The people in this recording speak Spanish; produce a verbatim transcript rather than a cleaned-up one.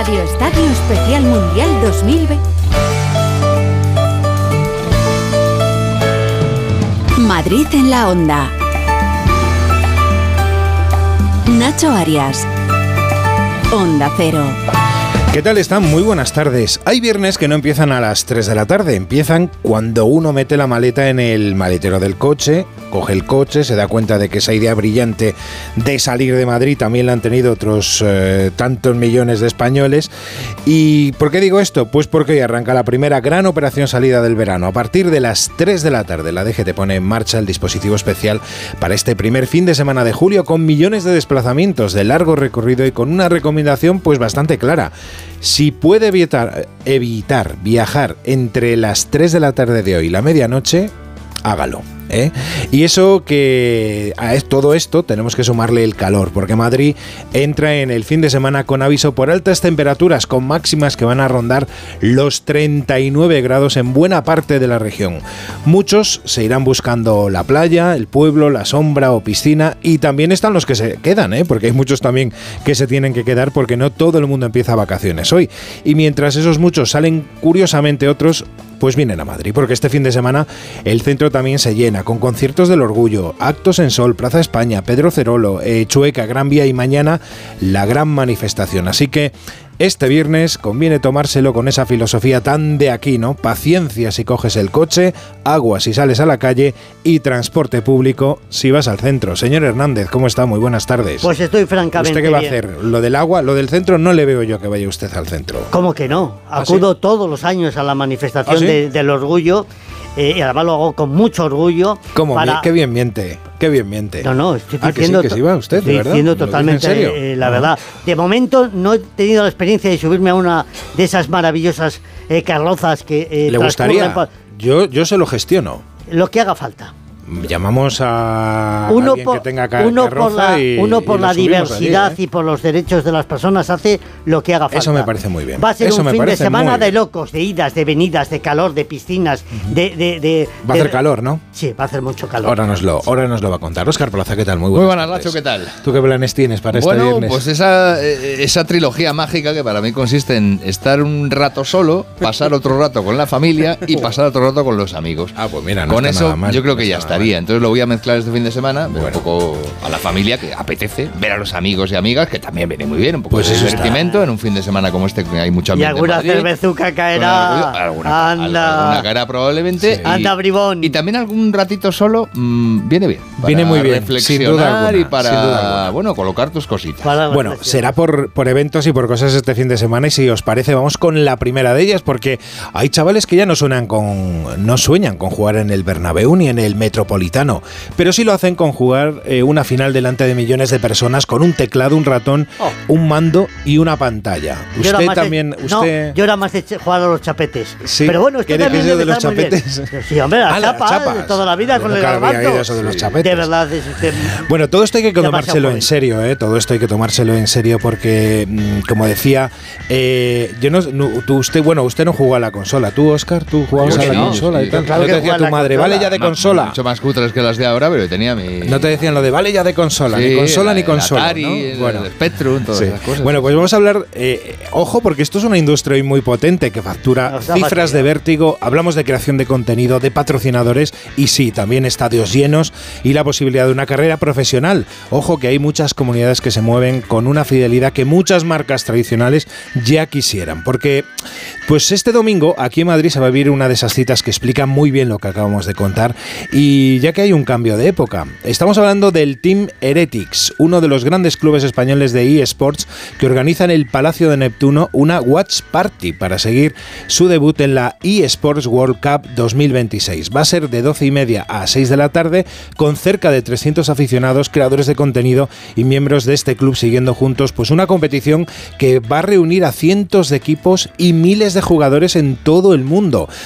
Radio Estadio Especial Mundial dos mil veinte. Madrid en la Onda. Nacho Arias. Onda Cero. ¿Qué tal están? Muy buenas tardes. Hay viernes que no empiezan a las tres de la tarde, empiezan cuando uno mete la maleta en el maletero del coche, coge el coche, se da cuenta de que esa idea brillante de salir de Madrid también la han tenido otros eh, tantos millones de españoles. ¿Y por qué digo esto? Pues porque hoy arranca la primera gran operación salida del verano. A partir de las tres de la tarde, la D G T pone en marcha el dispositivo especial para este primer fin de semana de julio, con millones de desplazamientos de largo recorrido y con una recomendación pues bastante clara. Si puede evitar, evitar viajar entre las tres de la tarde de hoy y la medianoche, hágalo. ¿Eh? Y eso que a todo esto tenemos que sumarle el calor, porque Madrid entra en el fin de semana con aviso por altas temperaturas, con máximas que van a rondar los treinta y nueve grados en buena parte de la región. Muchos se irán buscando la playa, el pueblo, la sombra o piscina, y también están los que se quedan, ¿eh? Porque hay muchos también que se tienen que quedar, porque no todo el mundo empieza vacaciones hoy. Y mientras esos muchos salen, curiosamente otros pues vienen a Madrid, porque este fin de semana el centro también se llena, con conciertos del Orgullo, actos en Sol, Plaza España, Pedro Cerolo, eh, Chueca, Gran Vía, y mañana la gran manifestación. Así que este viernes conviene tomárselo con esa filosofía tan de aquí, ¿no? Paciencia si coges el coche, agua si sales a la calle y transporte público si vas al centro. Señor Hernández, ¿cómo está? Muy buenas tardes. Pues estoy francamente ¿Usted qué va bien. a hacer? Lo del agua, lo del centro, no le veo yo que vaya usted al centro. ¿Cómo que no? Acudo ¿Ah, sí? todos los años a la manifestación ¿Ah, sí? de, del Orgullo. Eh, y además lo hago con mucho orgullo. ¿Cómo? Para... Qué bien miente, qué bien miente. No, no, estoy ah, diciendo... que sí, que sí va usted, estoy ¿de verdad? diciendo totalmente ¿En serio? Eh, la verdad. De momento no he tenido la experiencia de subirme a una de esas maravillosas eh, carrozas que... Eh, ¿Le gustaría? Por... Yo, yo se lo gestiono. Lo que haga falta. Llamamos a uno alguien por, que tenga car- uno carroza por la, y, uno por y la diversidad allí, ¿eh? y por los derechos de las personas hace lo que haga falta. Eso me parece muy bien. Va a ser Eso un me fin de parece semana muy de bien. locos, de idas, de venidas, de calor, de piscinas, uh-huh. de, de, de... Va a de, hacer calor, ¿no? Sí, va a hacer mucho calor. Ahora nos lo, ahora nos lo va a contar. Óscar Plaza, ¿qué tal? Muy buenas, muy buenas tardes. Nacho, ¿qué tal? ¿Tú qué planes tienes para bueno, este viernes? Pues esa, esa trilogía mágica que para mí consiste en estar un rato solo, pasar otro rato con la familia y pasar otro rato con los amigos. Ah, pues mira, no con está eso nada mal, yo creo que no ya está nada estaría. mal. Entonces lo voy a mezclar este fin de semana, bueno. un poco a la familia que apetece, ver a los amigos y amigas, que también viene muy bien, un poco pues de eso divertimento en un fin de semana como este que hay mucho ambiente. Y alguna en Madrid. cervezuca caerá. Alguna, anda. alguna caerá probablemente. Sí. Y, anda, bribón. Y también algún ratito solo mmm, viene bien. Viene muy bien, sin duda alguna, y para sin duda alguna. bueno, colocar tus cositas. Para Bueno, será por, por eventos y por cosas este fin de semana, y si os parece vamos con la primera de ellas, porque hay chavales que ya no suenan con no sueñan con jugar en el Bernabéu ni en el Metropolitano, pero sí lo hacen con jugar eh, una final delante de millones de personas con un teclado, un ratón, oh. un mando y una pantalla. Yo Usted también, de, usted... No, yo era más de jugar a los chapetes. Sí. Pero bueno, usted también de, de los chapetes. Sí, hombre, la ah, chapa, chapa de toda la vida bueno, con claro, el garbanzo. Eso de los chapetes. De verdad, es usted... Bueno, todo esto hay que tomárselo en serio, ¿eh? Todo esto hay que tomárselo en serio porque, como decía, eh, yo no, no tú, usted, bueno, usted no jugó a la consola. ¿Tú, Óscar? ¿Tú jugabas yo a la no, consola sí, y tal? claro no que te decía tu madre, vale ya de no, consola. Mucho más cutres que las de ahora, pero tenía mi... No te decían lo de vale ya de consola, sí, ni consola la, ni consola, Atari, ¿no? el, bueno, el Spectrum, todas sí. esas cosas. Bueno, pues vamos a hablar, eh, ojo, porque esto es una industria muy potente que factura no, cifras de vértigo. Hablamos de creación de contenido, de patrocinadores y sí, también estadios llenos y la posibilidad de una carrera profesional. Ojo que hay muchas comunidades que se mueven con una fidelidad que muchas marcas tradicionales ya quisieran, porque pues este domingo aquí en Madrid se va a vivir una de esas citas que explican muy bien lo que acabamos de contar, y ya que hay un cambio de época. Estamos hablando del Team Heretics, uno de los grandes clubes españoles de eSports que organiza en el Palacio de Neptuno una Watch Party para seguir su debut en la eSports World Cup dos mil veintiséis. Va a ser de doce y media a seis de la tarde, con cerca de trescientos aficionados, creadores de contenido y miembros de este club siguiendo juntos pues una competición que va a reunir a cientos de equipos y miles de jugadores en todo el mundo.